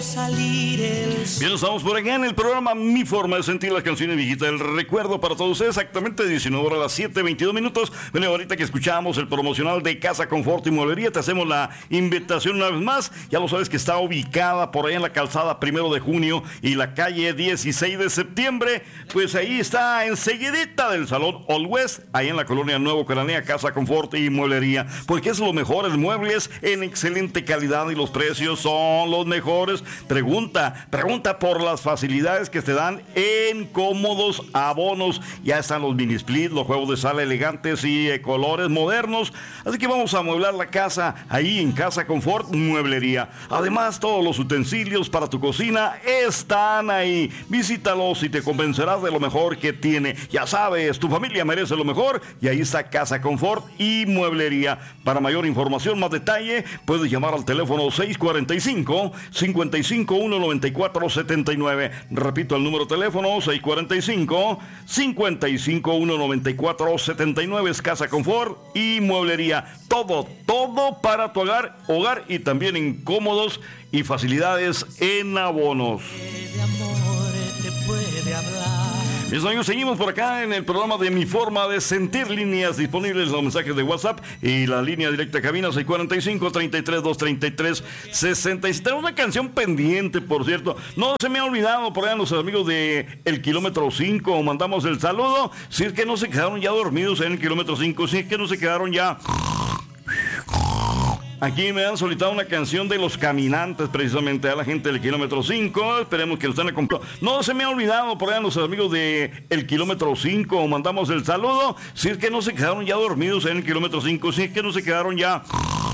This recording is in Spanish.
salir el sol. Bien, estamos por acá en el programa Mi Forma de Sentir, las canciones viejitas del recuerdo para todos ustedes, exactamente 19 horas, las 7:22 minutos. Bueno, ahorita que escuchamos el promocional de Casa Confort y Mueblería, te hacemos la invitación una vez más. Ya lo sabes que está ubicada por ahí en la calzada 1 de junio y la calle 16 de septiembre. Pues ahí está enseguidita del Salón All West, ahí en la colonia Nuevo Cananea, Casa Confort y Mueblería, porque es lo mejor, el muebles en excelente calidad y los precios son los mejores. Pregunta por las facilidades que te dan en cómodos abonos. Ya están los mini split, los juegos de sala elegantes y colores modernos. Así que vamos a amueblar la casa ahí en Casa Confort Mueblería. Además, todos los utensilios para tu cocina están ahí. Visítalos y te convencerás de lo mejor que tiene. Ya sabes, tu familia merece lo mejor y ahí está Casa Confort y Mueblería. Para mayor información, más detalle, puedes llamar al teléfono 645-551-9479. Repito el número de teléfono, 645-551-9479. Es Casa Confort y Mueblería. Todo para tu hogar y también en cómodos y facilidades en abonos. De amor te puede hablar. Mis amigos, seguimos por acá en el programa de Mi Forma de Sentir. Líneas disponibles, los mensajes de WhatsApp y la línea directa de cabina 645-33-233-67. Tenemos una canción pendiente, por cierto. No se me ha olvidado por allá los amigos de el kilómetro 5. Mandamos el saludo. Si es que no se quedaron ya dormidos en el kilómetro 5, si es que no se quedaron ya... Aquí me han solicitado una canción de Los Caminantes, precisamente a la gente del kilómetro 5. Esperemos que lo estén acompañando. No se me ha olvidado por allá los amigos de el kilómetro 5. Mandamos el saludo. Si es que no se quedaron ya dormidos en el kilómetro 5, si es que no se quedaron ya...